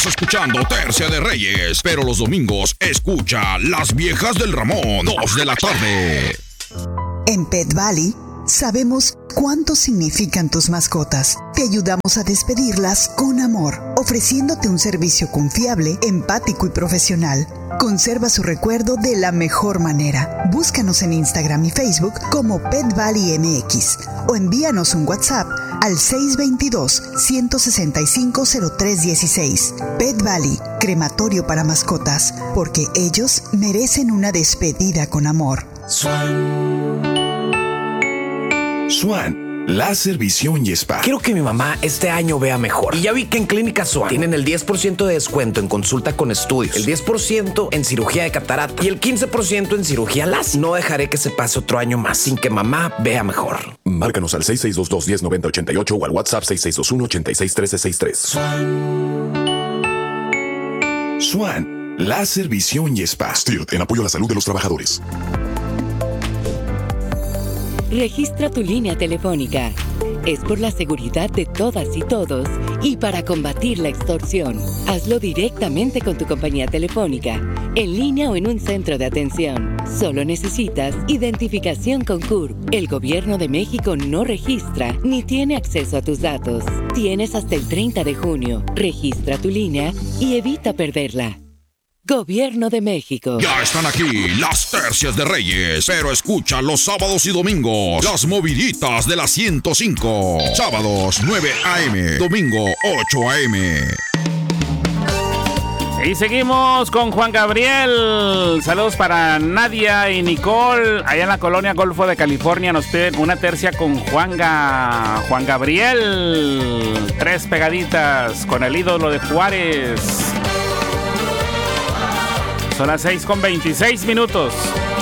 Escuchando Tercia de Reyes, pero los domingos escucha Las Viejas del Ramón, 2 de la tarde. En Pet Valley sabemos cuánto significan tus mascotas. Te ayudamos a despedirlas con amor, ofreciéndote un servicio confiable, empático y profesional. Conserva su recuerdo de la mejor manera. Búscanos en Instagram y Facebook como Pet Valley MX o envíanos un WhatsApp al 622-165-0316. Pet Valley, crematorio para mascotas, porque ellos merecen una despedida con amor. Swan, láser, visión y spa. Quiero que mi mamá este año vea mejor. Y ya vi que en Clínica Swan tienen el 10% de descuento en consulta con estudios, el 10% en cirugía de catarata y el 15% en cirugía láser. No dejaré que se pase otro año más sin que mamá vea mejor. Márcanos al 6622-109088 o al WhatsApp 6621-861363. Swan, láser, visión y spa. STIRT, en apoyo a la salud de los trabajadores. Registra tu línea telefónica. Es por la seguridad de todas y todos y para combatir la extorsión. Hazlo directamente con tu compañía telefónica, en línea o en un centro de atención. Solo necesitas identificación con CURP. El Gobierno de México no registra ni tiene acceso a tus datos. Tienes hasta el 30 de junio. Registra tu línea y evita perderla. Gobierno de México. Ya están aquí las Tercias de Reyes, pero escucha los sábados y domingos las moviditas de la 105. Sábados 9 a.m., domingo 8 a.m. Y seguimos con Juan Gabriel. Saludos para Nadia y Nicole. Allá en la colonia Golfo de California nos piden una tercia con Juan Gabriel. 3 pegaditas con el ídolo de Juárez. Son las 6:26.